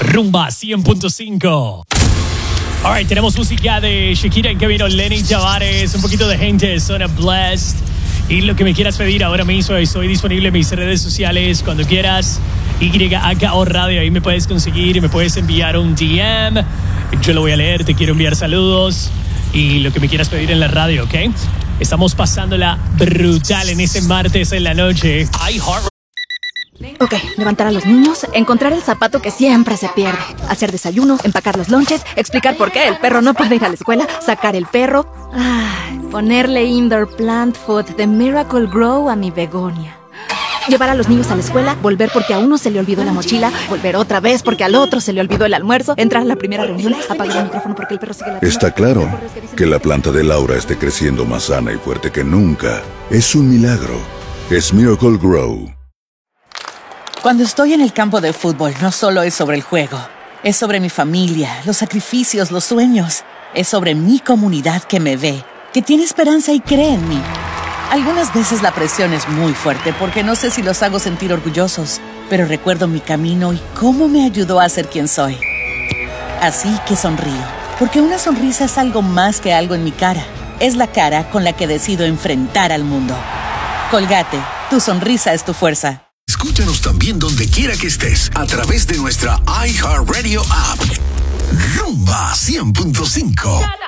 Rumba 100.5. Alright, tenemos música de Shakira en camino, Lenny Tavares, un poquito de gente, Zona Blessed. Y lo que me quieras pedir ahora mismo, estoy disponible en mis redes sociales cuando quieras. YAKO Radio, ahí me puedes conseguir, me puedes enviar un DM. Yo lo voy a leer, te quiero enviar saludos y lo que me quieras pedir en la radio, ¿ok? Estamos pasándola brutal en ese martes en la noche. Ok, levantar a los niños, encontrar el zapato que siempre se pierde, hacer desayuno, empacar los lonches, explicar por qué el perro no puede ir a la escuela, sacar el perro, ponerle indoor plant food de Miracle Grow a mi begonia. Llevar a los niños a la escuela, volver porque a uno se le olvidó la mochila, volver otra vez porque al otro se le olvidó el almuerzo, entrar a la primera reunión, apagar el micrófono porque el perro sigue ladrando. Está claro que la planta de Laura esté creciendo más sana y fuerte que nunca. Es un milagro. Es Miracle Grow. Cuando estoy en el campo de fútbol, no solo es sobre el juego. Es sobre mi familia, los sacrificios, los sueños. Es sobre mi comunidad que me ve, que tiene esperanza y cree en mí. Algunas veces la presión es muy fuerte porque no sé si los hago sentir orgullosos, pero recuerdo mi camino y cómo me ayudó a ser quien soy. Así que sonrío, porque una sonrisa es algo más que algo en mi cara. Es la cara con la que decido enfrentar al mundo. Colgate, tu sonrisa es tu fuerza. Escúchanos también donde quiera que estés a través de nuestra iHeartRadio app. Rumba 100.5.